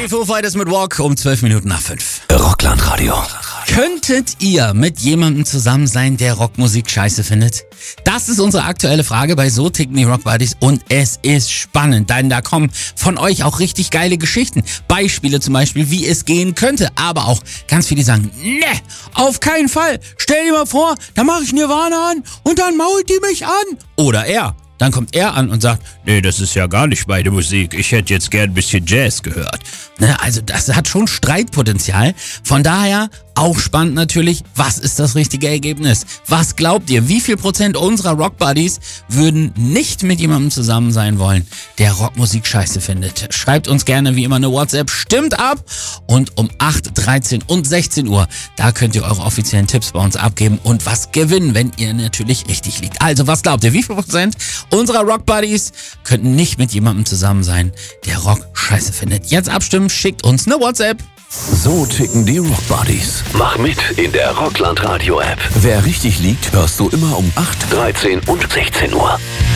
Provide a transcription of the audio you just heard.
Foo Fighters mit Walk um 12 Minuten nach 5. Rockland-Radio. Könntet ihr mit jemandem zusammen sein, der Rockmusik scheiße findet? Das ist unsere aktuelle Frage bei So ticken die Rock Buddies und es ist spannend, denn da kommen von euch auch richtig geile Geschichten. Beispiele zum Beispiel, wie es gehen könnte, aber auch ganz viele sagen, ne, auf keinen Fall. Stell dir mal vor, da mache ich Nirvana an und dann mault die mich an. Oder er. Dann kommt er an und sagt, nee, das ist ja gar nicht meine Musik. Ich hätte jetzt gern ein bisschen Jazz gehört. Ne, also das hat schon Streitpotenzial. Von daher auch spannend natürlich, was ist das richtige Ergebnis? Was glaubt ihr, wie viel Prozent unserer Rock-Buddies würden nicht mit jemandem zusammen sein wollen, der Rockmusik scheiße findet? Schreibt uns gerne wie immer eine WhatsApp, stimmt ab. Und um 8, 13 und 16 Uhr, da könnt ihr eure offiziellen Tipps bei uns abgeben und was gewinnen, wenn ihr natürlich richtig liegt. Also was glaubt ihr, wie viel Prozent unserer Rock-Buddies könnten nicht mit jemandem zusammen sein, der Rock scheiße findet? Jetzt abstimmen, schickt uns eine WhatsApp. So ticken die Rock Buddies. Mach mit in der Rockland Radio App. Wer richtig liegt, hörst du immer um 8, 13 und 16 Uhr.